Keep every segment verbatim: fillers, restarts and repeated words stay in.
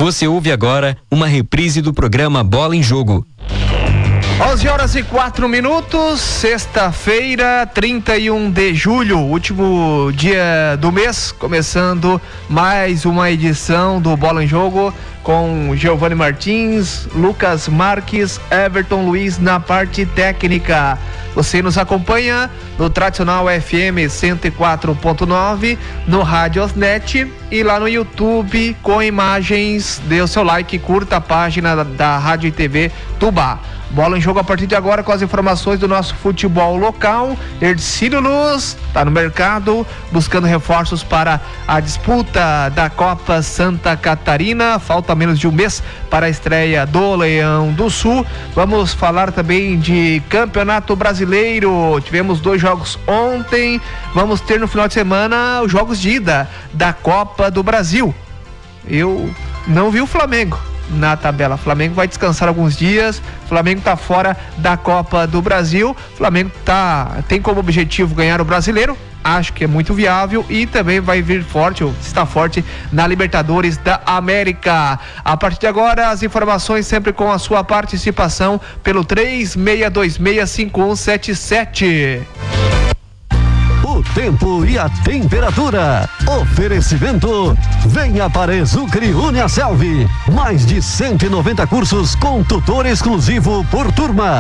Você ouve agora uma reprise do programa Bola em Jogo. onze horas e quatro minutos, sexta-feira, trinta e um de julho, último dia do mês, começando mais uma edição do Bola em Jogo com Giovanni Martins, Lucas Marques, Everton Luiz na parte técnica. Você nos acompanha no tradicional F M cento e quatro ponto nove, no Radiosnet e lá no YouTube com imagens. Dê o seu like, curta a página da, da Rádio e T V Tubá. Bola em Jogo a partir de agora com as informações do nosso futebol local. Hercílio Luz está no mercado buscando reforços para a disputa da Copa Santa Catarina. Falta menos de um mês para a estreia do Leão do Sul. Vamos falar também de Campeonato Brasileiro. Tivemos dois jogos ontem. Vamos ter no final de semana os jogos de ida da Copa do Brasil. Eu não vi o Flamengo na tabela. O Flamengo vai descansar alguns dias. O Flamengo está fora da Copa do Brasil. O Flamengo tá, tem como objetivo ganhar o Brasileiro. Acho que é muito viável e também vai vir forte, ou está forte na Libertadores da América. A partir de agora, as informações sempre com a sua participação pelo três seis dois seis cinco um sete sete. O tempo e a temperatura. Oferecimento. Venha para Exucre Uniaselv. Mais de cento e noventa cursos com tutor exclusivo por turma.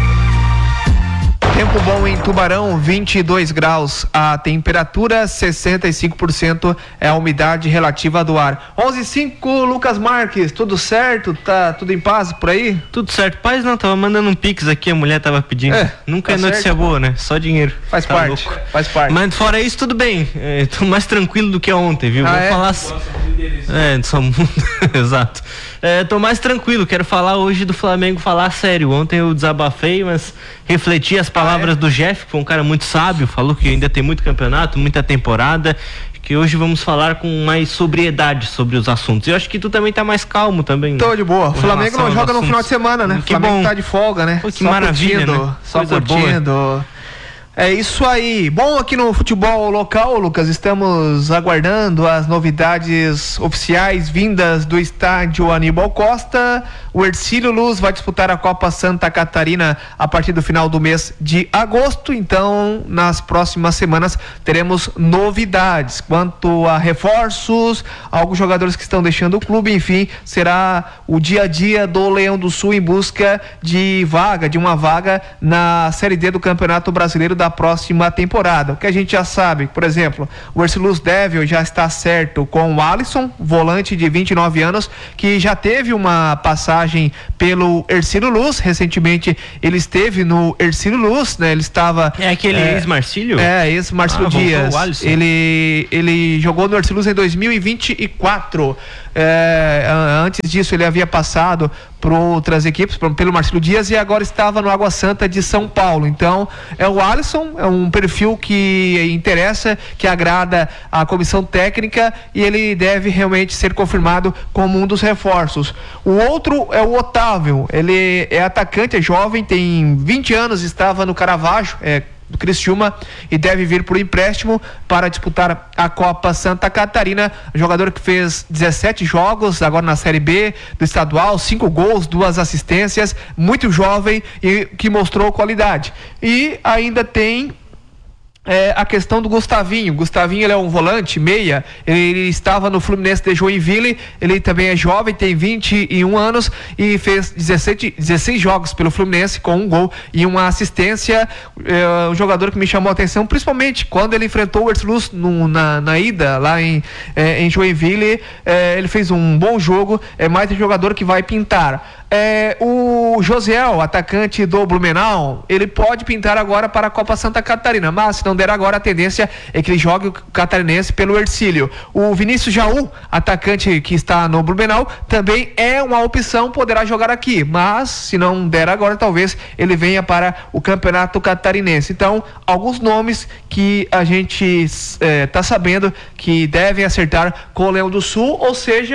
Tempo bom em Tubarão, vinte e dois graus a temperatura, sessenta e cinco por cento é a umidade relativa do ar. onze e cinco, Lucas Marques, tudo certo? Tá tudo em paz por aí? Tudo certo. Paz não, tava mandando um pix aqui, a mulher tava pedindo. É, Nunca tá é notícia certo. Boa, né? Só dinheiro. Faz tá parte, louco. faz parte. Mas fora isso, tudo bem. É, tô mais tranquilo do que ontem, viu? Ah, Vou é? falar... É, só mundo. Exato. É, tô mais tranquilo, quero falar hoje do Flamengo, falar sério. Ontem eu desabafei, mas refleti as palavras ah, é? do Jeff, que foi um cara muito sábio, falou que ainda tem muito campeonato, muita temporada, que hoje vamos falar com mais sobriedade sobre os assuntos. Eu acho que tu também tá mais calmo também. Tô de boa. O Flamengo não joga no final de semana, né? O Flamengo bom. tá de folga, né? Pô, que só maravilha, curtindo, né? Só Coisa curtindo. Boa. É isso aí. Bom, aqui no futebol local, Lucas, estamos aguardando as novidades oficiais vindas do estádio Aníbal Costa. O Hercílio Luz vai disputar a Copa Santa Catarina a partir do final do mês de agosto. Então, nas próximas semanas teremos novidades quanto a reforços, alguns jogadores que estão deixando o clube. Enfim, será o dia a dia do Leão do Sul em busca de vaga, de uma vaga na Série D do Campeonato Brasileiro da próxima temporada. O que a gente já sabe, por exemplo, o Hercílio Luz Devil já está certo com o Alisson, volante de vinte e nove anos, que já teve uma passagem pelo Hercílio Luz. Recentemente ele esteve no Hercílio Luz, né? Ele estava... É aquele é, ex-Marcílio? É, ex-Marcílio ah, Dias. Ele, ele jogou no Hercílio Luz em dois mil e vinte e quatro. É, antes disso ele havia passado por outras equipes, pelo Marcílio Dias, e agora estava no Água Santa de São Paulo. Então é o Alisson, é um perfil que interessa, que agrada a comissão técnica, e ele deve realmente ser confirmado como um dos reforços. O outro é o Otávio, ele é atacante, é jovem, tem vinte anos, estava no Caravaggio, é do Criciúma, e deve vir por empréstimo para disputar a Copa Santa Catarina. Jogador que fez dezessete jogos agora na Série B do estadual, cinco gols, duas assistências, muito jovem e que mostrou qualidade. E ainda tem É, a questão do Gustavinho. Gustavinho, ele é um volante, meia, ele, ele estava no Fluminense de Joinville, ele também é jovem, tem vinte e um anos e fez dezessete, dezesseis jogos pelo Fluminense com um gol e uma assistência. É um jogador que me chamou a atenção, principalmente quando ele enfrentou o Hercílio Luz no, na, na ida lá em, é, em Joinville. É, ele fez um bom jogo, é mais um jogador que vai pintar. É, o Josiel, atacante do Blumenau, ele pode pintar agora para a Copa Santa Catarina, mas se não der agora, a tendência é que ele jogue o catarinense pelo Hercílio. O Vinícius Jaú, atacante que está no Blumenau, também é uma opção, poderá jogar aqui, mas se não der agora, talvez ele venha para o Campeonato Catarinense. Então, alguns nomes que a gente está é, sabendo que devem acertar com o Leão do Sul, ou seja,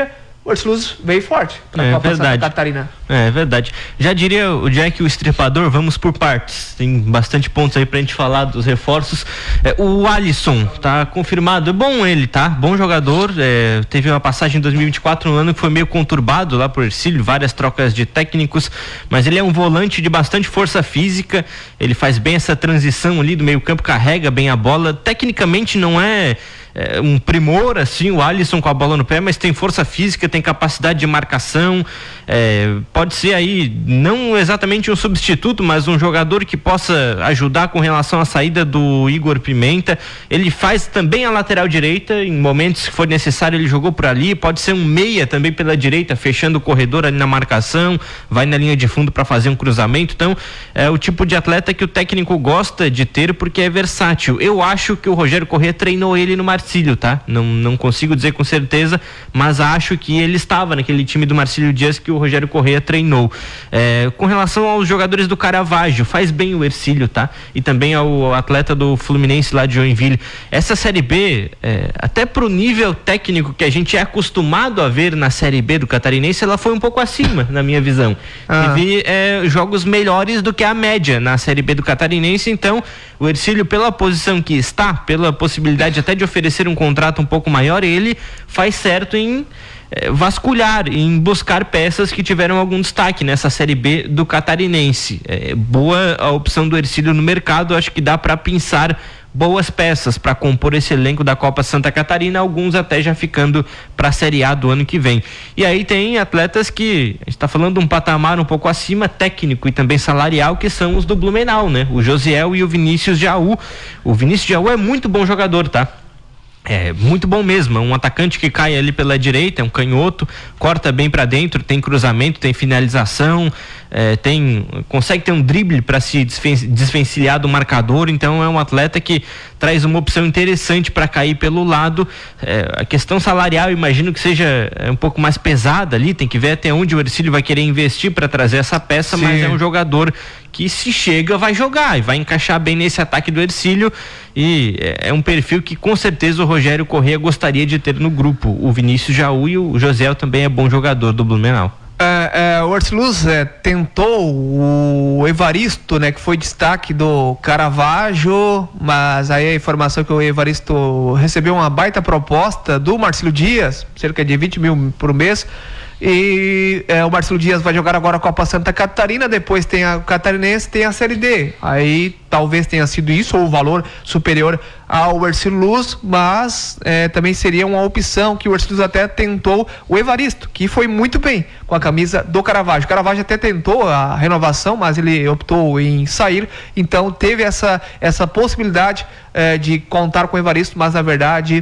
o Ercílio Luz veio forte para a é, Copa verdade. Santa Catarina. É verdade. Já diria o Jack, o estripador, vamos por partes. Tem bastante pontos aí pra gente falar dos reforços. É, o Alisson, tá confirmado. É bom ele, tá? Bom jogador. É, teve uma passagem em dois mil e vinte e quatro, um ano que foi meio conturbado lá por Ercílio, várias trocas de técnicos, mas ele é um volante de bastante força física. Ele faz bem essa transição ali do meio campo, carrega bem a bola. Tecnicamente não é É um primor, assim, o Alisson com a bola no pé, mas tem força física, tem capacidade de marcação, é, pode ser aí, não exatamente um substituto, mas um jogador que possa ajudar com relação à saída do Igor Pimenta. Ele faz também a lateral direita, em momentos que for necessário ele jogou por ali, pode ser um meia também pela direita, fechando o corredor ali na marcação, vai na linha de fundo para fazer um cruzamento. Então, é o tipo de atleta que o técnico gosta de ter porque é versátil. Eu acho que o Rogério Corrêa treinou ele no Marcílio. Marcílio, tá? Não, não consigo dizer com certeza, mas acho que ele estava naquele time do Marcílio Dias que o Rogério Corrêa treinou. É, com relação aos jogadores do Caravaggio, faz bem o Ercílio, tá? E também ao atleta do Fluminense lá de Joinville. Essa Série B, é, até pro nível técnico que a gente é acostumado a ver na Série B do Catarinense, ela foi um pouco acima, na minha visão. Ah. Teve é, jogos melhores do que a média na Série B do Catarinense, então o Ercílio, pela posição que está, pela possibilidade até de oferecer um contrato um pouco maior, ele faz certo em eh, vasculhar, em buscar peças que tiveram algum destaque nessa Série B do Catarinense. É, boa a opção do Ercílio no mercado, acho que dá para pensar boas peças para compor esse elenco da Copa Santa Catarina, alguns até já ficando para a Série A do ano que vem. E aí tem atletas que a gente está falando de um patamar um pouco acima, técnico e também salarial, que são os do Blumenau, né? O Josiel e o Vinícius Jaú. O Vinícius Jaú é muito bom jogador, tá? É muito bom mesmo, é um atacante que cai ali pela direita, é um canhoto, corta bem para dentro, tem cruzamento, tem finalização, é, tem, consegue ter um drible para se desvencilhar do marcador. Então é um atleta que traz uma opção interessante para cair pelo lado. É, a questão salarial, imagino que seja um pouco mais pesada ali, tem que ver até onde o Ercílio vai querer investir para trazer essa peça. Sim. Mas é um jogador que, se chega, vai jogar e vai encaixar bem nesse ataque do Ercílio, e é um perfil que com certeza o Rogério Corrêa gostaria de ter no grupo. O Vinícius Jaú e o José também é bom jogador do Blumenau. É, é, o Ercílio Luz é, tentou o Evaristo, né, que foi destaque do Caravaggio, mas aí a informação é que o Evaristo recebeu uma baita proposta do Marcílio Dias, cerca de vinte mil por mês. E é, o Marcílio Dias vai jogar agora a Copa Santa Catarina, depois tem a Catarinense, tem a Série D. Aí talvez tenha sido isso, ou o valor superior ao Ercílio Luz, mas é, também seria uma opção que o Ercílio Luz até tentou o Evaristo, que foi muito bem com a camisa do Caravaggio. O Caravaggio até tentou a renovação, mas ele optou em sair, então teve essa, essa possibilidade é, de contar com o Evaristo, mas na verdade...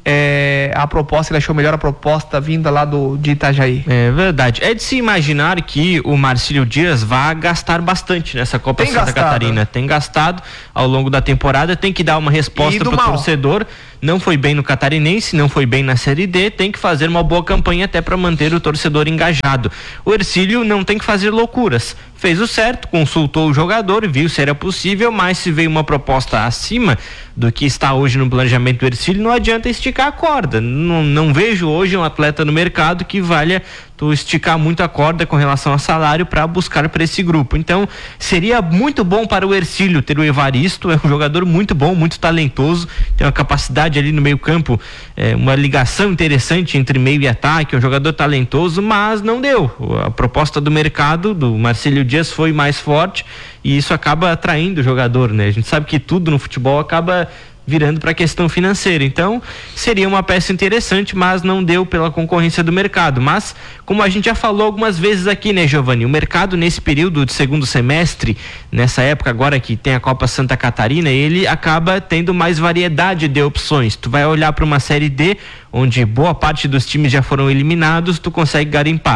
É, a proposta, ele achou melhor a proposta vinda lá do, de Itajaí. É verdade. É de se imaginar que o Marcílio Dias vai gastar bastante nessa Copa tem Santa gastado. Catarina. Tem gastado ao longo da temporada, tem que dar uma resposta pro mal. torcedor. Não foi bem no Catarinense, não foi bem na Série D, tem que fazer uma boa campanha até para manter o torcedor engajado. O Ercílio não tem que fazer loucuras. Fez o certo, consultou o jogador, viu se era possível, mas se veio uma proposta acima do que está hoje no planejamento do Ercílio, não adianta esticar a corda. Não, não vejo hoje um atleta no mercado que valha tu esticar muito a corda com relação a salário para buscar para esse grupo. Então, seria muito bom para o Ercílio ter o Evaristo, é um jogador muito bom, muito talentoso, tem uma capacidade ali no meio campo, é, uma ligação interessante entre meio e ataque, é um jogador talentoso, mas não deu. A proposta do mercado do Marcílio Dias foi mais forte e isso acaba atraindo o jogador, né? A gente sabe que tudo no futebol acaba virando para a questão financeira. Então, seria uma peça interessante, mas não deu pela concorrência do mercado. Mas, como a gente já falou algumas vezes aqui, né, Giovanni? O mercado nesse período de segundo semestre, nessa época agora que tem a Copa Santa Catarina, ele acaba tendo mais variedade de opções. Tu vai olhar para uma Série D, onde boa parte dos times já foram eliminados, tu consegue garimpar.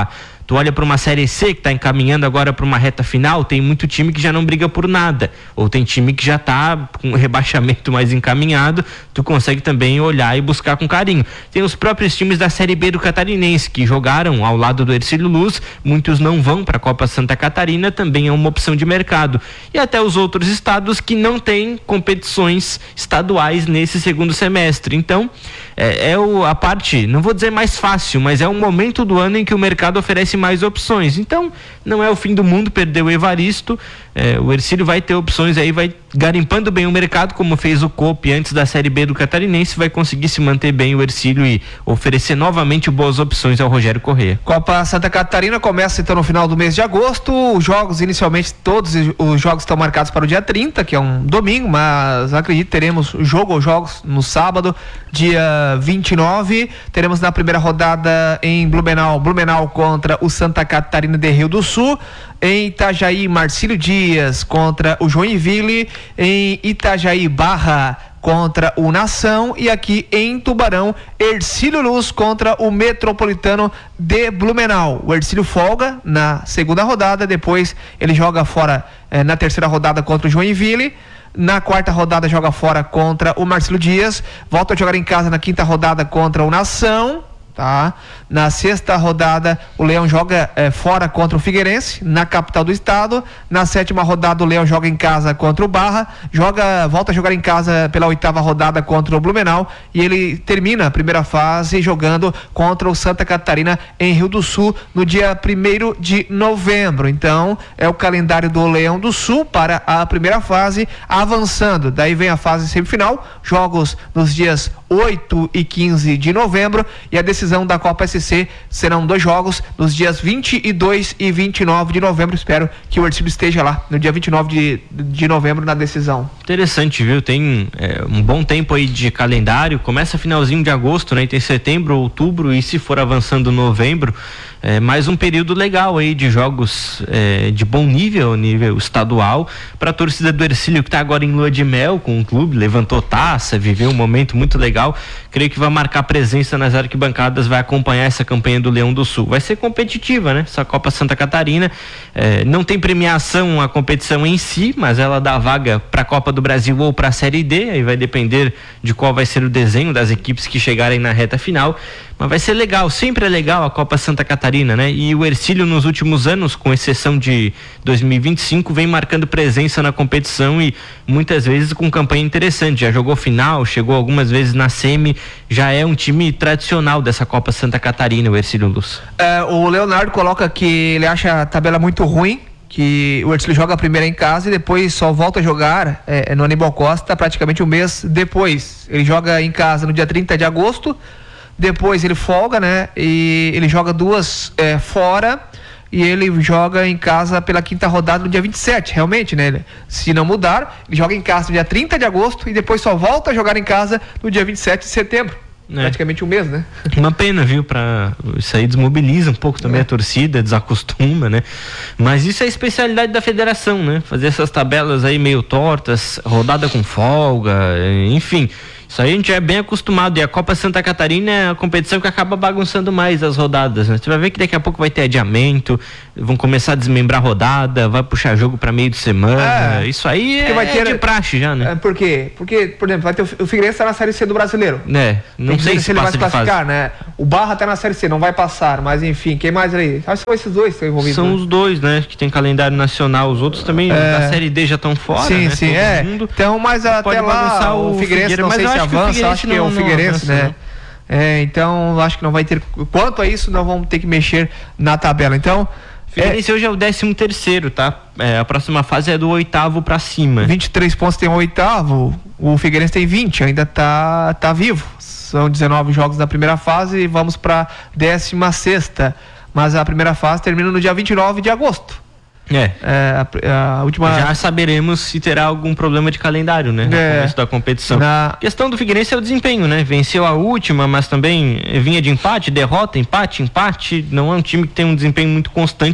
Tu olha para uma Série C que está encaminhando agora para uma reta final, tem muito time que já não briga por nada, ou tem time que já está com um rebaixamento mais encaminhado, tu consegue também olhar e buscar com carinho. Tem os próprios times da Série B do Catarinense que jogaram ao lado do Hercílio Luz, muitos não vão para a Copa Santa Catarina, também é uma opção de mercado. E até os outros estados que não têm competições estaduais nesse segundo semestre. Então, é, é o, a parte, não vou dizer mais fácil, mas é um momento do ano em que o mercado oferece mais opções. Então, não é o fim do mundo perder o Evaristo. É, o Hercílio vai ter opções aí, vai garimpando bem o mercado, como fez o Cope antes da Série B do Catarinense, vai conseguir se manter bem o Hercílio e oferecer novamente boas opções ao Rogério Corrêa. Copa Santa Catarina começa então no final do mês de agosto. Os jogos, inicialmente, todos os jogos estão marcados para o dia trinta, que é um domingo, mas acredito que teremos jogo ou jogos no sábado, dia vinte e nove. Teremos na primeira rodada em Blumenau, Blumenau contra o Santa Catarina de Rio do Sul. Em Itajaí, Marcílio Dias contra o Joinville. Em Itajaí, Barra contra o Nação, e aqui em Tubarão, Hercílio Luz contra o Metropolitano de Blumenau. O Hercílio folga na segunda rodada, depois ele joga fora eh, na terceira rodada contra o Joinville. Na quarta rodada joga fora contra o Marcílio Dias, volta a jogar em casa na quinta rodada contra o Nação. Tá? Na sexta rodada o Leão joga eh, fora contra o Figueirense na capital do estado. Na sétima rodada o Leão joga em casa contra o Barra, joga, volta a jogar em casa pela oitava rodada contra o Blumenau, e ele termina a primeira fase jogando contra o Santa Catarina em Rio do Sul no dia primeiro de novembro. Então é o calendário do Leão do Sul para a primeira fase, avançando. Daí vem a fase semifinal, jogos nos dias oito e quinze de novembro, e a decisão da Copa S C serão dois jogos nos dias vinte e dois e vinte e nove de novembro. Espero que o Hercílio esteja lá no dia vinte e nove de, de novembro na decisão. Interessante, viu? Tem é, um bom tempo aí de calendário, começa finalzinho de agosto, né? Tem setembro, outubro, e se for avançando novembro, é mais um período legal aí de jogos é, de bom nível, nível estadual, para a torcida do Hercílio, que está agora em lua de mel com o clube, levantou taça, viveu um momento muito legal. Creio que vai marcar presença nas arquibancadas, vai acompanhar essa campanha do Leão do Sul. Vai ser competitiva, né? Essa Copa Santa Catarina é, não tem premiação a competição em si, mas ela dá vaga para a Copa do Brasil ou para a Série D, aí vai depender de qual vai ser o desenho das equipes que chegarem na reta final. Mas vai ser legal, sempre é legal a Copa Santa Catarina, né? E o Hercílio nos últimos anos, com exceção de dois mil e vinte e cinco, vem marcando presença na competição e muitas vezes com campanha interessante. Já jogou final, chegou algumas vezes na semi, já é um time tradicional dessa Copa Santa Catarina, o Hercílio Luz. É, o Leonardo coloca que ele acha a tabela muito ruim, que o Hercílio joga a primeira em casa e depois só volta a jogar é, no Aníbal Costa praticamente um mês depois. Ele joga em casa no dia trinta de agosto, depois ele folga, né? E ele joga duas é, fora, e ele joga em casa pela quinta rodada no dia vinte e sete, realmente, né? Se não mudar, ele joga em casa no dia trinta de agosto e depois só volta a jogar em casa no dia vinte e sete de setembro. É. Praticamente um mês, né? Uma pena, viu? Pra... Isso aí desmobiliza um pouco também é. a torcida, desacostuma, né? Mas isso é a especialidade da federação, né? Fazer essas tabelas aí meio tortas, rodada com folga, enfim. Isso aí a gente é bem acostumado, e a Copa Santa Catarina é a competição que acaba bagunçando mais as rodadas, né? Você vai ver que daqui a pouco vai ter adiamento, vão começar a desmembrar a rodada, vai puxar jogo para meio de semana, é, isso aí é, vai ter, é de praxe já, né? É, por quê? Porque, por exemplo, vai ter o, o Figueirense tá na Série C do Brasileiro. É, não sei se, se ele vai se classificar, né? O Barra tá na Série C, não vai passar, mas enfim, quem mais ali? Acho que são esses dois que estão envolvidos. São né? os dois, né? Que tem calendário nacional, os outros também é, da Série D já estão fora, sim, né? Sim, sim, é. Mundo então, mas até lá o Figueirense, não sei se avança, acho que é o Figueirense, né? É, então acho que não vai ter. Quanto a isso, não vamos ter que mexer na tabela. Então, Figueirense é, hoje é o décimo terceiro, tá? É, a próxima fase é do oitavo pra cima. vinte e três pontos tem o oitavo, o Figueirense tem vinte, ainda tá, tá vivo. São dezenove jogos da primeira fase e vamos pra décima sexta. Mas a primeira fase termina no dia vinte e nove de agosto. É, é a, a última... Já saberemos se terá algum problema de calendário, né? No é, começo da competição. Na... A questão do Figueirense é o desempenho, né? Venceu a última, mas também vinha de empate, derrota, empate, empate. Não é um time que tem um desempenho muito constante.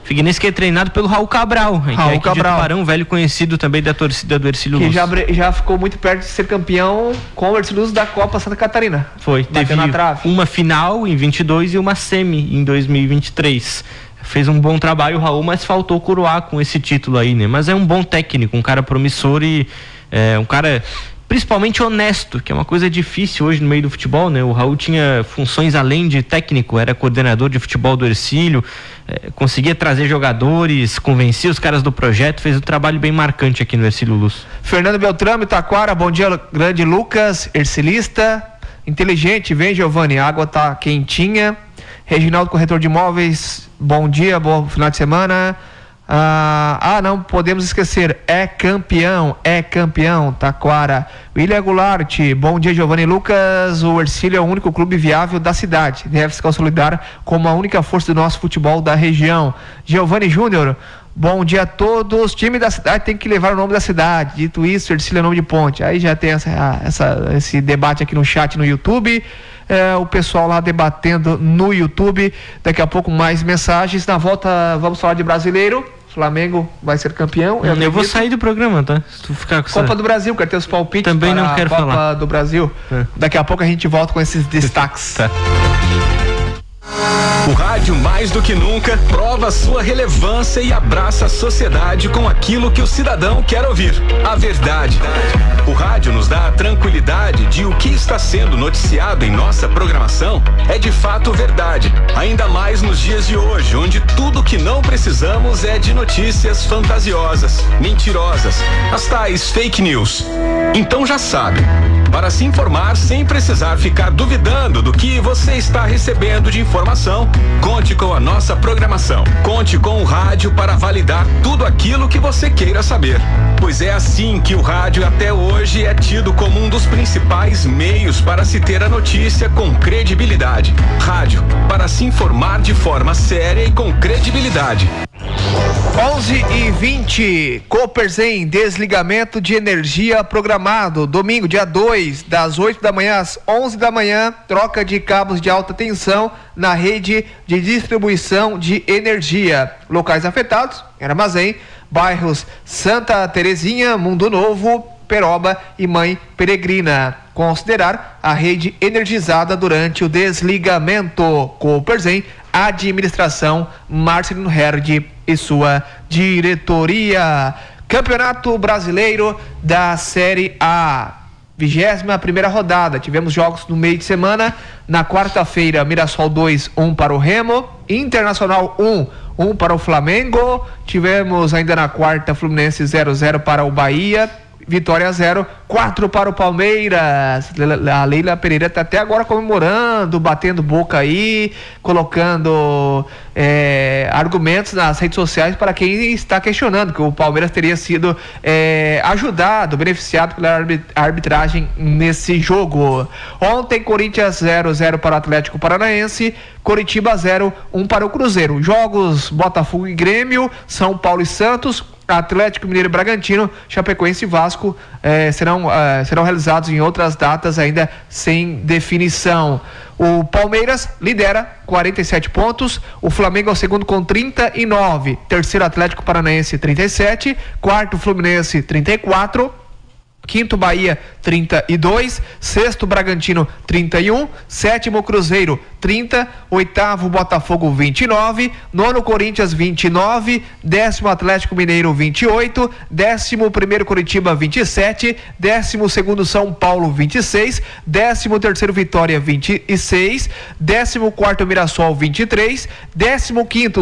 Figueirense que é treinado pelo Raul Cabral, Raul que é aqui Cabral. de Tubarão, velho conhecido também da torcida do Ercílio Luz. Que já, já ficou muito perto de ser campeão com o Ercílio Luz da Copa Santa Catarina. Foi, teve na trave. uma final em vinte e dois e uma semi em dois mil e vinte e três. Fez um bom trabalho o Raul, mas faltou coroar com esse título aí, né? Mas é um bom técnico, um cara promissor e é, um cara principalmente honesto, que é uma coisa difícil hoje no meio do futebol, né? O Raul tinha funções além de técnico, era coordenador de futebol do Ercílio, é, conseguia trazer jogadores, convencia os caras do projeto, fez um trabalho bem marcante aqui no Ercílio Luz. Fernando Beltrame, Taquara, bom dia, grande Lucas, ercilista, inteligente, vem Giovanni, a água tá quentinha. Reginaldo, corretor de imóveis, bom dia, bom final de semana. Ah, ah, não podemos esquecer, é campeão, é campeão, Taquara. William Goulart, bom dia, Giovanni Lucas. O Ercílio é o único clube viável da cidade, deve se consolidar como a única força do nosso futebol da região. Giovanni Júnior, bom dia a todos. Time da cidade tem que levar o nome da cidade. Dito isso, Ercílio é nome de ponte. Aí já tem essa, essa, esse debate aqui no chat no YouTube. É, o pessoal lá debatendo no YouTube. Daqui a pouco mais mensagens. Na volta vamos falar de brasileiro. Flamengo vai ser campeão. Eu, eu vou sair do programa, tá? Se tu ficar com Copa essa... do Brasil, quero ter os palpites. Também não quero Copa falar. Copa do Brasil. É. Daqui a pouco a gente volta com esses destaques. Tá. O rádio, mais do que nunca, prova sua relevância e abraça a sociedade com aquilo que o cidadão quer ouvir: a verdade. O rádio nos dá a tranquilidade de o que está sendo noticiado em nossa programação é de fato verdade, ainda mais nos dias de hoje, onde tudo que não precisamos é de notícias fantasiosas, mentirosas, as tais fake news. Então já sabe, para se informar sem precisar ficar duvidando do que você está recebendo de informação, conte com a nossa programação. Conte com o rádio para validar tudo aquilo que você queira saber. Pois é assim que o rádio até hoje é tido como um dos principais meios para se ter a notícia com credibilidade. Rádio, para se informar de forma séria e com credibilidade. onze e vinte, Coperzen, desligamento de energia programado, domingo, dia dois, das oito da manhã às onze da manhã, troca de cabos de alta tensão na rede de distribuição de energia. Locais afetados, Armazém, bairros Santa Terezinha, Mundo Novo, Peroba e Mãe Peregrina. Considerar a rede energizada durante o desligamento. Coperzen, administração Marcelino Herd e sua diretoria. Campeonato Brasileiro da Série A, vigésima primeira rodada. Tivemos jogos no meio de semana. Na quarta-feira, Mirassol dois, um para o Remo, Internacional um, um para o Flamengo. Tivemos ainda na quarta, Fluminense zero a zero para o Bahia, Vitória zero, quatro para o Palmeiras. A Leila Pereira está até agora comemorando, batendo boca aí, colocando é, argumentos nas redes sociais para quem está questionando que o Palmeiras teria sido é, ajudado, beneficiado pela arbitragem nesse jogo. Ontem, Corinthians zero a zero para o Atlético Paranaense, Coritiba zero a um para o Cruzeiro. Jogos Botafogo e Grêmio, São Paulo e Santos, Atlético Mineiro e Bragantino, Chapecoense e Vasco eh, serão, eh, serão realizados em outras datas ainda sem definição. O Palmeiras lidera quarenta e sete pontos, o Flamengo é o segundo com trinta e nove, terceiro Atlético Paranaense trinta e sete, quarto Fluminense trinta e quatro, quinto Bahia trinta e dois, sexto Bragantino trinta e um, sétimo Cruzeiro trinta, oitavo Botafogo vinte e nove, nono Corinthians vinte e nove, décimo Atlético Mineiro vinte e oito, décimo primeiro Coritiba vinte e sete, décimo segundo São Paulo vinte e seis, décimo terceiro Vitória vinte e seis, décimo quarto Mirassol vinte e três, décimo quinto